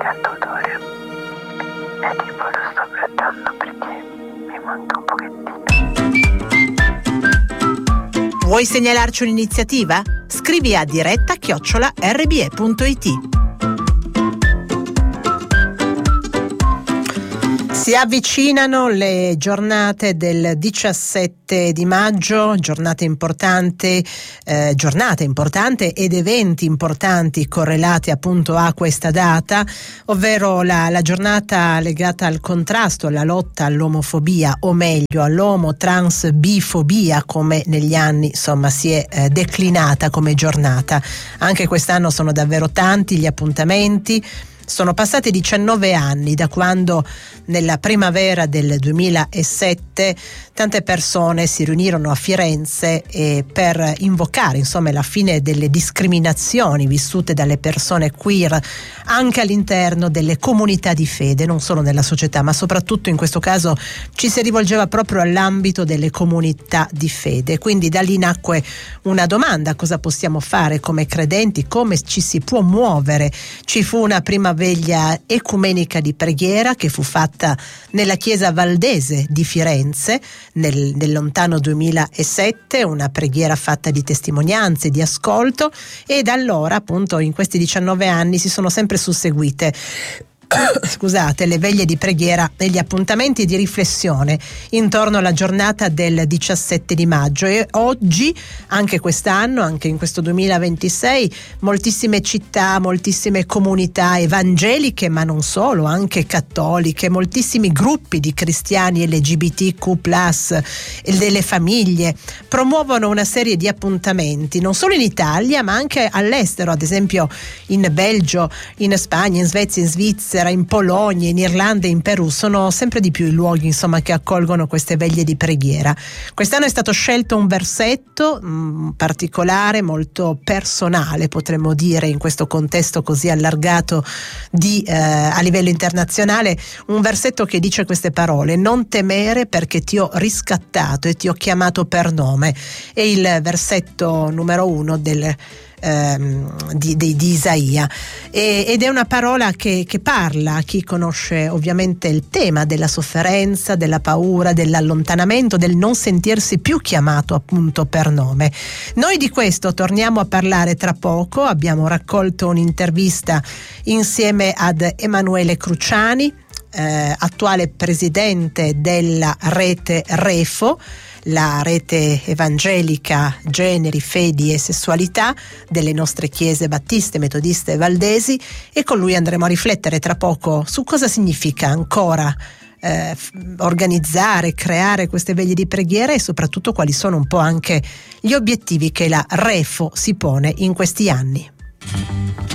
tanto odore e tipo lo sto apprezzando perché mi manca un pochettino. Vuoi segnalarci un'iniziativa? Scrivi a diretta@rbe.it. Si avvicinano le giornate del 17 di maggio, giornata importante ed eventi importanti correlati appunto a questa data, ovvero la giornata legata al contrasto, alla lotta all'omofobia, o meglio all'omo-trans-bifobia, come negli anni insomma si è declinata come giornata. Anche quest'anno sono davvero tanti gli appuntamenti. Sono passati 19 anni da quando nella primavera del 2007 tante persone si riunirono a Firenze per invocare insomma la fine delle discriminazioni vissute dalle persone queer anche all'interno delle comunità di fede, non solo nella società, ma soprattutto in questo caso ci si rivolgeva proprio all'ambito delle comunità di fede. Quindi da lì nacque una domanda: cosa possiamo fare come credenti, come ci si può muovere? Ci fu una prima veglia ecumenica di preghiera che fu fatta nella chiesa valdese di Firenze nel lontano 2007, una preghiera fatta di testimonianze, di ascolto, e da allora appunto in questi 19 anni si sono sempre susseguite le veglie di preghiera e gli appuntamenti di riflessione intorno alla giornata del 17 di maggio. E oggi, anche quest'anno, anche in questo 2026, moltissime città, moltissime comunità evangeliche, ma non solo, anche cattoliche, moltissimi gruppi di cristiani LGBTQ+, e delle famiglie promuovono una serie di appuntamenti non solo in Italia ma anche all'estero, ad esempio in Belgio, in Spagna, in Svezia, in Svizzera, in Polonia, in Irlanda e in Perù. Sono sempre di più i luoghi insomma che accolgono queste veglie di preghiera. Quest'anno è stato scelto un versetto particolare, molto personale potremmo dire in questo contesto così allargato a livello internazionale, un versetto che dice queste parole: non temere perché ti ho riscattato e ti ho chiamato per nome. È il versetto numero 1 di Isaia, ed è una parola che parla a chi conosce ovviamente il tema della sofferenza, della paura, dell'allontanamento, del non sentirsi più chiamato appunto per nome. Noi di questo torniamo a parlare tra poco. Abbiamo raccolto un'intervista insieme ad Emanuele Cruciani, attuale presidente della rete REFO, la rete evangelica generi, fedi e sessualità delle nostre chiese battiste, metodiste e valdesi, e con lui andremo a riflettere tra poco su cosa significa ancora organizzare, creare queste veglie di preghiera e soprattutto quali sono un po' anche gli obiettivi che la REFO si pone in questi anni.